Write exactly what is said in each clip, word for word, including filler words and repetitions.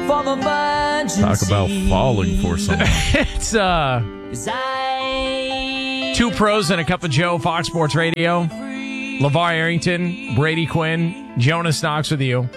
of emergency. Talk about falling for someone. It's uh, Two Pros and a Cup of Joe, Fox Sports Radio. LeVar Arrington, Brady Quinn, Jonas Knox with you.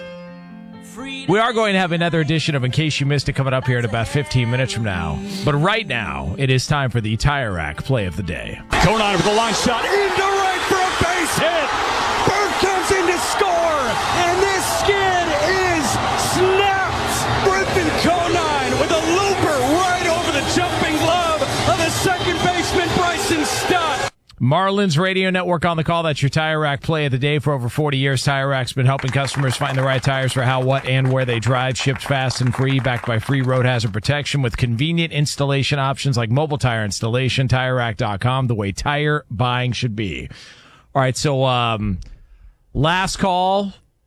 We are going to have another edition of In Case You Missed It coming up here in about fifteen minutes from now. But right now, it is time for the Tire Rack Play of the Day. Conine with a line shot into right for a base hit. Burke comes in to score, and this skid is snapped. Griffin Conine with a looper right over the jumping glove of the second baseman, Bryson Stott. Marlins Radio Network on the call. That's your Tire Rack Play of the Day. For over forty years, Tire Rack's been helping customers find the right tires for how, what, and where they drive. Shipped fast and free, backed by free road hazard protection with convenient installation options like mobile tire installation. Tire Rack dot com, the way tire buying should be. All right, so um, last call.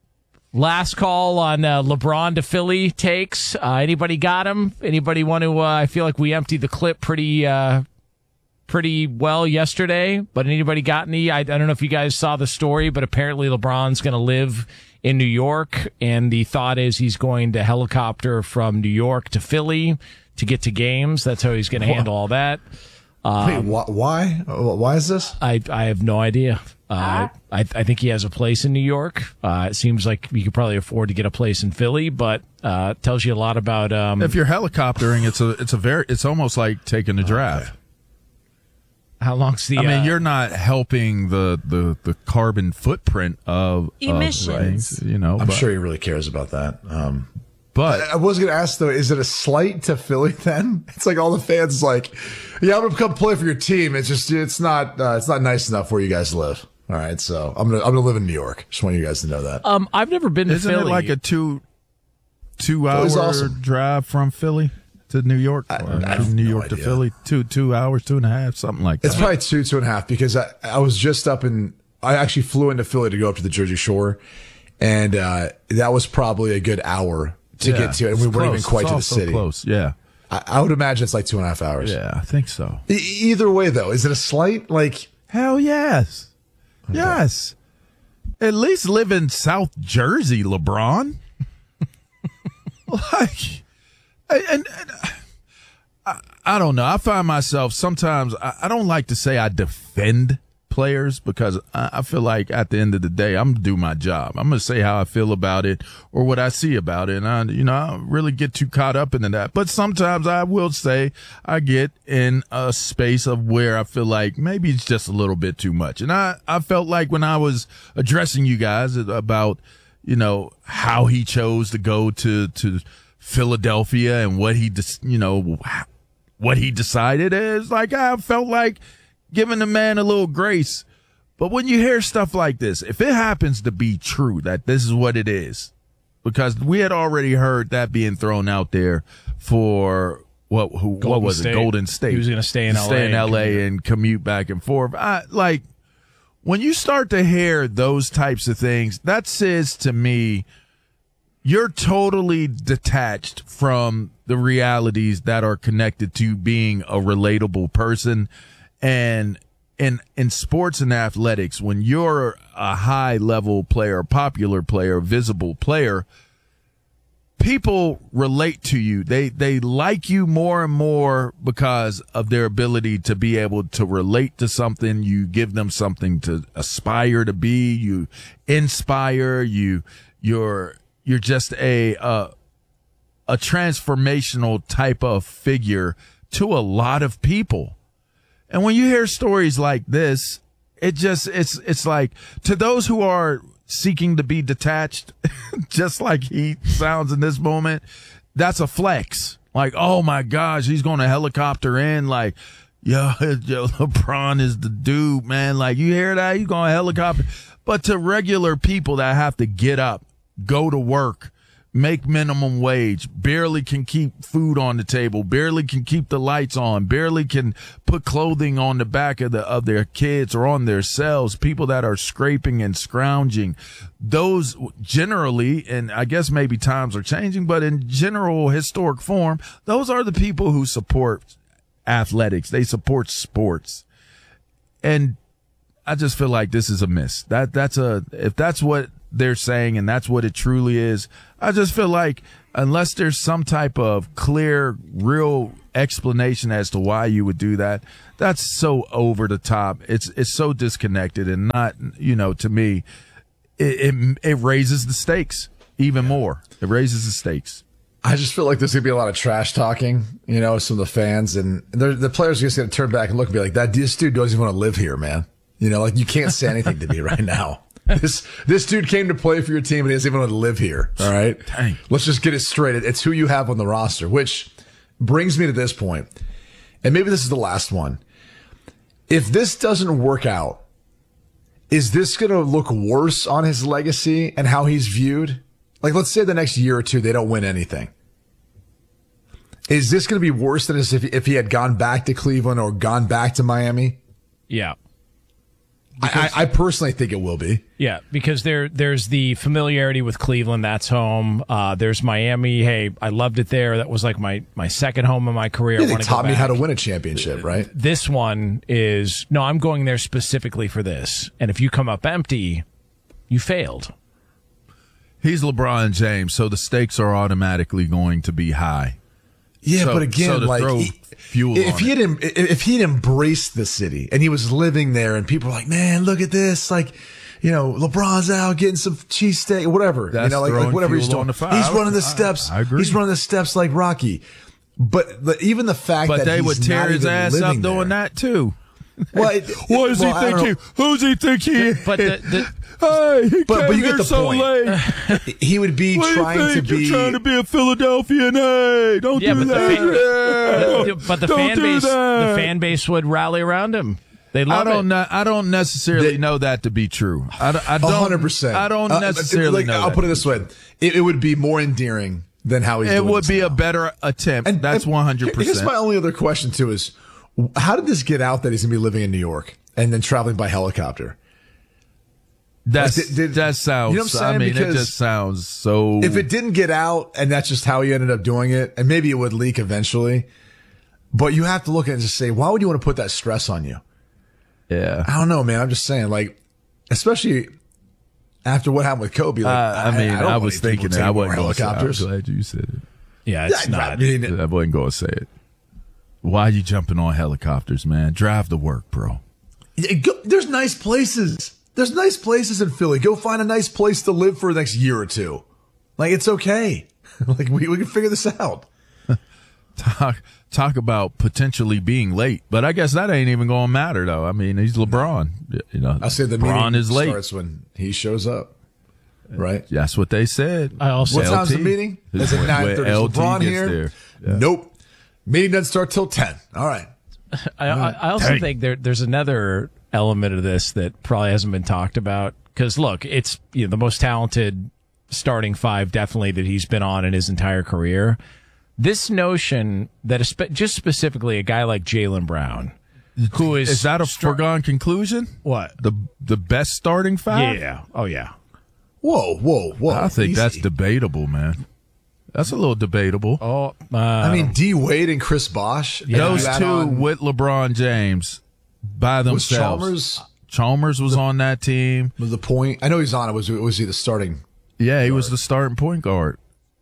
Last call on uh, LeBron to Philly takes. Uh, anybody got him? Anybody want to? Uh, I feel like we emptied the clip pretty... Uh, pretty well yesterday, but anybody got any? I, I don't know if you guys saw the story, but apparently LeBron's going to live in New York, and the thought is he's going to helicopter from New York to Philly to get to games. That's how he's going to handle all that. Um, Wait, wh- why? Why is this? I I have no idea. Uh, I I think he has a place in New York. Uh, it seems like you could probably afford to get a place in Philly, but uh, it tells you a lot about. Um, If you're helicoptering, it's a it's a very it's almost like taking a draft. Okay. How long's the? I mean, uh, you're not helping the, the, the carbon footprint of Emissions. Of things, you know, I'm but, sure he really cares about that. Um, but I, I was going to ask though, is it a slight to Philly then? It's like all the fans like, yeah, I'm going to come play for your team. It's just, it's not, uh, it's not nice enough where you guys live. All right. So I'm going to, I'm going to live in New York. Just want you guys to know that. um, I've never been to isn't Philly. it like a two two hour awesome. drive from Philly to New York, I- or I have New no York to idea. Philly? Two two hours, two and a half, something like that. It's probably two, two and a half because I, I was just up in, I actually flew into Philly to go up to the Jersey Shore. And, uh, that was probably a good hour to Yeah, get to it. And we it's weren't even close. quite It's to the also city. Close, yeah, I, I would imagine it's like two and a half hours. yeah, I think so. E- either way though, is it a slight? Like, Hell yes, yes. At least live in South Jersey, LeBron. like, and. and I, I don't know. I find myself sometimes, I, I don't like to say I defend players because I, I feel like at the end of the day, I'm going to do my job. I'm going to say how I feel about it or what I see about it. And I, you know, I don't really get too caught up into that. But sometimes I will say I get in a space of where I feel like maybe it's just a little bit too much. And I, I felt like when I was addressing you guys about, you know, how he chose to go to, to Philadelphia and what he, you know, what he decided is like, I felt like giving the man a little grace. But when you hear stuff like this, if it happens to be true that this is what it is, because we had already heard that being thrown out there for what, who, what Golden was State. it? Golden State. He was going to stay in L A. Stay in and L A commute. and commute back and forth. I like when you start to hear those types of things, that says to me, you're totally detached from the realities that are connected to being a relatable person. And in, in sports and athletics, when you're a high level player, popular player, visible player, people relate to you. They, they like you more and more because of their ability to be able to relate to something. You give them something to aspire to be. You inspire you, you're, You're just a uh, a transformational type of figure to a lot of people. And when you hear stories like this, it just it's it's like to those who are seeking to be detached, just like he sounds in this moment, that's a flex. Like, oh my gosh, he's going to helicopter in like, yo, yo, LeBron is the dude, man. Like, you hear that? He's going to helicopter. But to regular people that have to get up, go to work, make minimum wage, barely can keep food on the table, barely can keep the lights on, barely can put clothing on the back of the of their kids or on their selves, people that are scraping and scrounging. Those generally, and I guess maybe times are changing, but in general historic form, those are the people who support athletics. They support sports. And I just feel like this is a miss. That that's a if that's what they're saying and that's what it truly is, I just feel like unless there's some type of clear, real explanation as to why you would do that, that's so over the top. It's it's so disconnected and not, you know, to me, it it, it raises the stakes even more. It raises the stakes. I just feel like there's going to be a lot of trash talking, you know, some of the fans, and the players are just going to turn back and look and be like, that this dude doesn't even want to live here, man. You know, like you can't say anything to me right now. This this dude came to play for your team and he doesn't even want to live here. All right. Dang. Let's just get it straight. It's who you have on the roster, which brings me to this point. And maybe this is the last one. If this doesn't work out, is this going to look worse on his legacy and how he's viewed? Like, let's say the next year or two, they don't win anything. Is this going to be worse than if, if he had gone back to Cleveland or gone back to Miami? Yeah. I, I personally think it will be. Yeah, because there there's the familiarity with Cleveland. That's home. Uh, there's Miami. Hey, I loved it there. That was like my, my second home in my career. Yeah, I they wanna taught go me back. how to win a championship, right? This one is, no, I'm going there specifically for this. And if you come up empty, you failed. He's LeBron James, so the stakes are automatically going to be high. Yeah, So- but again, so to like throw he- fuel if on he it. had em- if he had embraced the city and he was living there, and people were like, "Man, look at this!" Like, you know, LeBron's out getting some cheesesteak, whatever. That's you know, like, like throwing whatever he's fuel doing. on the fire. He's I- running the I- steps. I agree. He's running the steps like Rocky. But the, even the fact But that they he's would tear not his even ass up living doing there. that too. Well, it, What does well, I he don't think he? Who's he think he is? But the, the, hey, he But- came but you get here the so point. late. He would be What do you trying to think? be. You're trying to be a Philadelphian. Hey, don't yeah, do but the, that. fan, Yeah. but the Don't fan do base, that. the fan base would rally around him. They I love don't. it. Know, I don't necessarily The- know that to be true. I, don't- I A don't. hundred percent. I don't Uh, necessarily like, know. I'll that put it to this be way: it, it would be more endearing than how he's. It doing would this be a now. better attempt. That's and one hundred Here's percent. my only other question too: is how did this get out that he's gonna be living in New York and then traveling by helicopter? That's Like, did- did- that sounds. you know what I'm I saying? mean, it Because just sounds so. If it didn't get out and that's just how he ended up doing it, and maybe it would leak eventually, but you have to look at it and just say, why would you want to put that stress on you? yeah. I don't know, man. I'm just saying, like, especially after what happened with Kobe. Like, Uh, I mean, don't I, want was these people thinking that. taking I more wasn't going to say it. I'm helicopters. glad you said it. Yeah, it's I not. mean, I wasn't going to say it. Why are you jumping on helicopters, man? Drive to work, bro. Yeah, go, there's nice places. There's nice places in Philly. Go find a nice place to live for the next year or two. Like, it's okay. Like, we, we can figure this out. Talk talk about potentially being late, but I guess that ain't even going to matter, though. I mean, he's LeBron. You know, I say the LeBron meeting is late. starts when he shows up. Right? That's what they said. I also- What time's the L T. meeting? Is it When- nine when thirty? Is L T LeBron gets here? there. Yeah. Nope. Meeting doesn't start till ten. All right. I, I, I also Dang. think there, there's another element of this that probably hasn't been talked about. Because look, it's you know, the most talented starting five definitely that he's been on in his entire career. This notion that espe- just specifically a guy like Jaylen Brown, who is Is that a foregone conclusion? what? The the best starting five? Yeah. Oh yeah. Whoa, whoa, whoa. I think Easy. that's debatable, man. That's a little debatable. Oh, uh, I mean, D Wade and Chris Bosh. Those you add two on- with LeBron James by was themselves. Chalmers Chalmers was on that team. was the point. I know he's on it. Was was he the starting? Yeah, he was the starting point guard.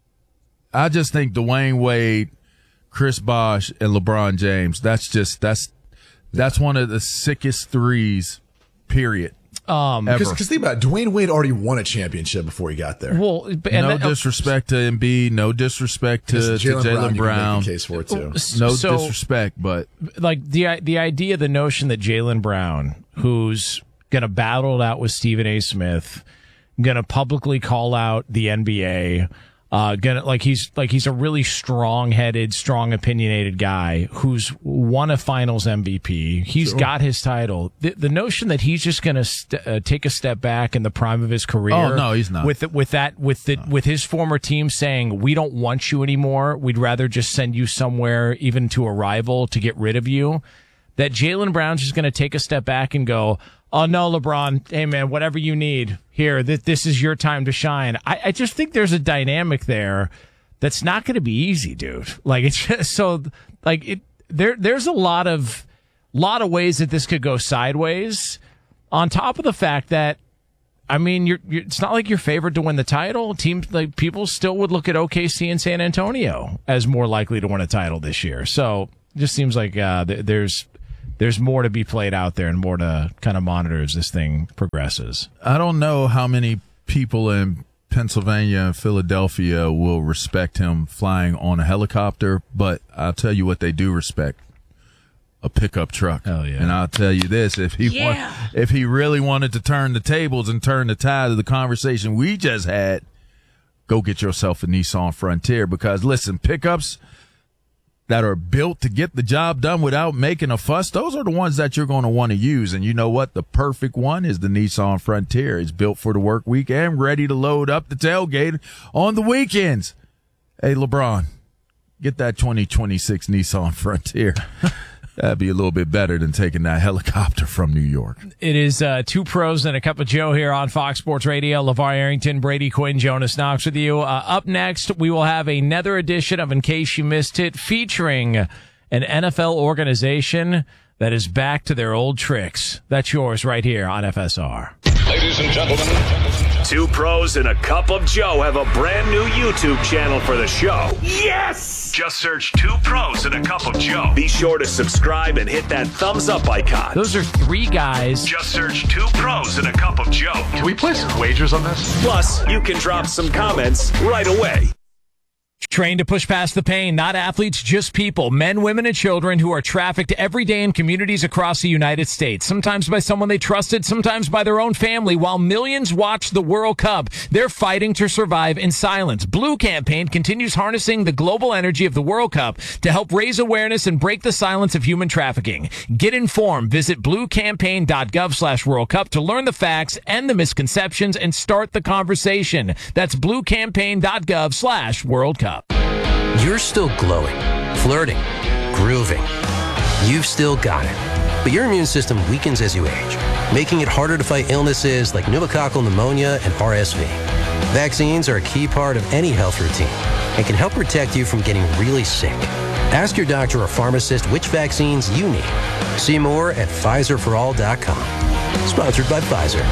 I just think Dwayne Wade, Chris Bosh, and LeBron James. That's just that's that's one of the sickest threes. Period. um, Ever. Because think about it, Dwayne Wade already won a championship before he got there. well, but- and no that- disrespect to Embiid. No disrespect to to Jaylen Brown, Jaylen you can Brown. make a case for it too. No so- disrespect, but like the the idea, the notion that Jaylen Brown, who's gonna battle it out with Stephen A. Smith, gonna publicly call out the N B A, uh, gonna like he's like he's a really strong-headed, strong opinionated guy who's won a Finals M V P. He's got his title. The, the notion that he's just gonna st- uh, take a step back in the prime of his career. Oh, no, he's not. With the, with that with the with his former team saying we don't want you anymore. We'd rather just send you somewhere, even to a rival, to get rid of you. That Jaylen Brown's just going to take a step back and go, oh, no, LeBron, hey, man, whatever you need here, th- this is your time to shine. I, I just think there's a dynamic there that's not going to be easy, dude. Like, it's just so, like, it, there, there's a lot of, lot of ways that this could go sideways, on top of the fact that I mean, you're, you're, it's not like you're favored to win the title. Teams like people still would look at O K C and San Antonio as more likely to win a title this year. So it just seems like uh, th- there's there's more to be played out there and more to kind of monitor as this thing progresses. I don't know how many people in Pennsylvania and Philadelphia will respect him flying on a helicopter, but I'll tell you what they do respect. A pickup truck. Oh, yeah. And I'll tell you this, if he Yeah. want, if he really wanted to turn the tables and turn the tide of the conversation we just had, go get yourself a Nissan Frontier, because listen, pickups that are built to get the job done without making a fuss, those are the ones that you're going to want to use. And you know what? The perfect one is the Nissan Frontier. It's built for the work week and ready to load up the tailgate on the weekends. Hey, LeBron, get that twenty twenty-six Nissan Frontier. That'd be a little bit better than taking that helicopter from New York. It is uh, two pros and a cup of Joe here on Fox Sports Radio. LeVar Arrington, Brady Quinn, Jonas Knox with you. Uh, up next, we will have another edition of In Case You Missed It, featuring an N F L organization that is back to their old tricks. That's yours right here on F S R. Ladies and gentlemen, two pros and a cup of Joe have a brand new YouTube channel for the show. Yes! Just search Two Pros and a Cup of Joe. Be sure to subscribe and hit that thumbs up icon. Those are three guys. Just search Two Pros and a Cup of Joe. Can we place wagers on this? Plus, you can drop some comments right away. Trained to push past the pain, not athletes, just people, men, women, and children who are trafficked every day in communities across the United States, sometimes by someone they trusted, sometimes by their own family. While millions watch the World Cup, they're fighting to survive in silence. Blue Campaign continues harnessing the global energy of the World Cup to help raise awareness and break the silence of human trafficking. Get informed. Visit bluecampaign.gov slash World Cup to learn the facts and the misconceptions and start the conversation. That's bluecampaign.gov slash World Cup. You're still glowing, flirting, grooving. You've still got it. But your immune system weakens as you age, making it harder to fight illnesses like pneumococcal pneumonia and R S V. Vaccines are a key part of any health routine and can help protect you from getting really sick. Ask your doctor or pharmacist which vaccines you need. See more at Pfizer for all dot com. Sponsored by Pfizer.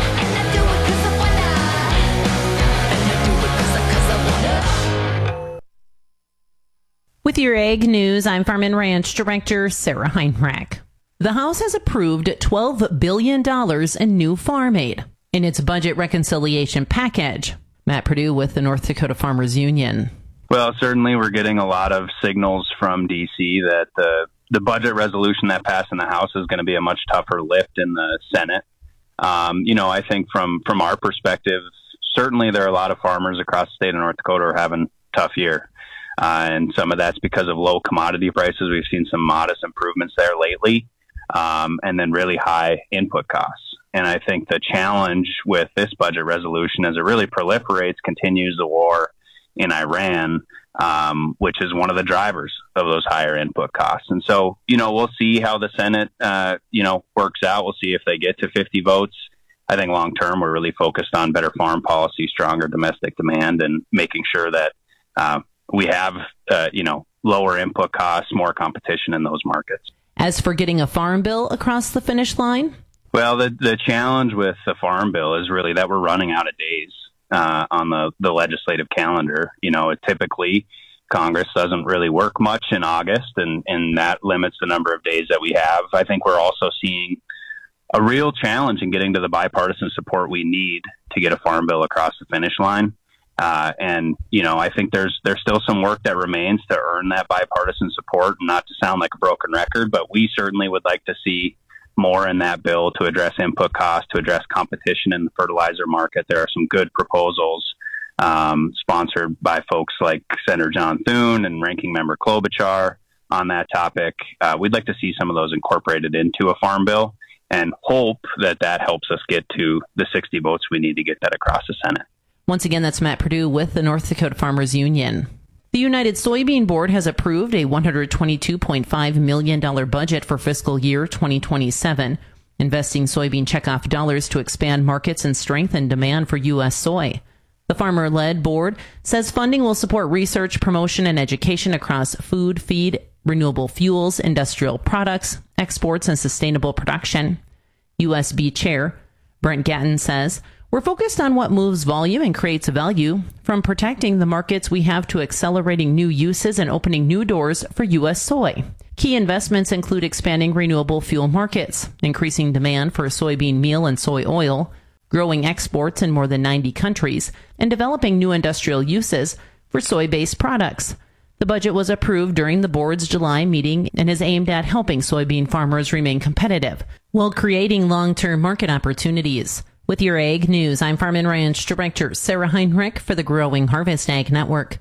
With your egg news, I'm Farm and Ranch Director Sarah Heinrich. The House has approved twelve billion dollars in new farm aid in its budget reconciliation package. Matt Purdue with the North Dakota Farmers Union. Well, certainly we're getting a lot of signals from D C that the, the budget resolution that passed in the House is going to be a much tougher lift in the Senate. Um, you know, I think from, from our perspective, certainly there are a lot of farmers across the state of North Dakota who are having a tough year. Uh, and some of that's because of low commodity prices. We've seen some modest improvements there lately, um, and then really high input costs. And I think the challenge with this budget resolution as it really proliferates, continues the war in Iran, um, which is one of the drivers of those higher input costs. And so, you know, we'll see how the Senate, uh, you know, works out. We'll see if they get to fifty votes. I think long term, we're really focused on better farm policy, stronger domestic demand, and making sure that, uh, we have, uh, you know, lower input costs, more competition in those markets. As for getting a farm bill across the finish line? Well, the the challenge with the farm bill is really that we're running out of days uh, on the, the legislative calendar. You know, it typically Congress doesn't really work much in August, and, and that limits the number of days that we have. I think we're also seeing a real challenge in getting to the bipartisan support we need to get a farm bill across the finish line. Uh, and, you know, I think there's there's still some work that remains to earn that bipartisan support, and not to sound like a broken record, but we certainly would like to see more in that bill to address input costs, to address competition in the fertilizer market. There are some good proposals um, sponsored by folks like Senator John Thune and Ranking Member Klobuchar on that topic. Uh, we'd like to see some of those incorporated into a farm bill and hope that that helps us get to the sixty votes we need to get that across the Senate. Once again, that's Matt Purdue with the North Dakota Farmers Union. The United Soybean Board has approved a one hundred twenty-two point five million dollars budget for fiscal year twenty twenty-seven, investing soybean checkoff dollars to expand markets and strengthen demand for U S soy. The farmer-led board says funding will support research, promotion, and education across food, feed, renewable fuels, industrial products, exports, and sustainable production. U S B Chair Brent Gatton says, We're focused on what moves volume and creates value, from protecting the markets we have to accelerating new uses and opening new doors for U S soy. Key investments include expanding renewable fuel markets, increasing demand for soybean meal and soy oil, growing exports in more than ninety countries, and developing new industrial uses for soy-based products. The budget was approved during the board's July meeting and is aimed at helping soybean farmers remain competitive while creating long-term market opportunities. With your Ag News, I'm Farm and Ranch Director Sarah Heinrich for the Growing Harvest Ag Network.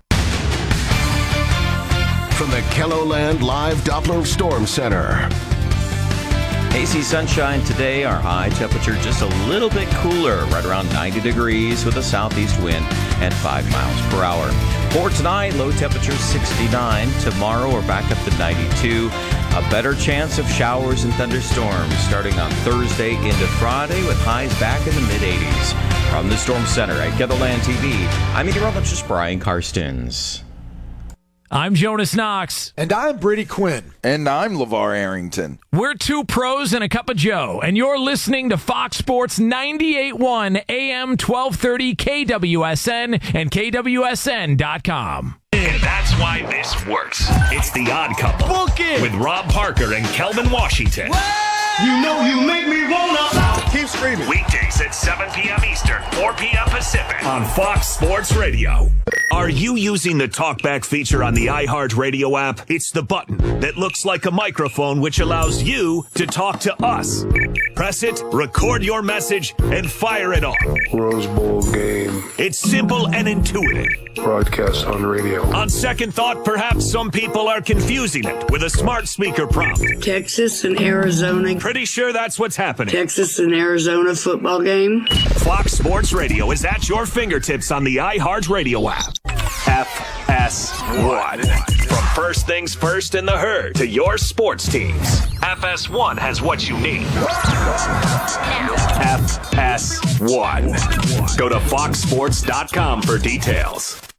From the KELOLAND Live Doppler Storm Center. Hazy sunshine today, our high temperature just a little bit cooler, right around ninety degrees with a southeast wind at five miles per hour. For tonight, low temperature sixty-nine. Tomorrow, we're back up to ninety-two. A better chance of showers and thunderstorms starting on Thursday into Friday with highs back in the mid-eighties. From the Storm Center at KELOLAND T V, I'm meteorologist Brian Karstens. I'm Jonas Knox. And I'm Brady Quinn. And I'm LeVar Arrington. We're two pros and a cup of Joe, and you're listening to Fox Sports ninety-eight point one A M twelve thirty K W S N and K W S N dot com. And that's why this works. It's The Odd Couple. Book it! With Rob Parker and Kelvin Washington. You know you make me wanna Keep screaming. Weekdays at seven p.m. Eastern, four p.m. Pacific on Fox Sports Radio. Are you using the TalkBack feature on the iHeartRadio app? It's the button that looks like a microphone which allows you to talk to us. Press it, record your message, and fire it off. Rose Bowl game. It's simple and intuitive. Broadcast on radio. On second thought, perhaps some people are confusing it with a smart speaker prompt. Texas and Arizona. Pretty sure that's what's happening. Texas and Arizona football game. Fox Sports Radio is at your fingertips on the iHeartRadio app. F S one. From first things first in the herd to your sports teams, F S one has what you need. F S one. Go to fox sports dot com for details.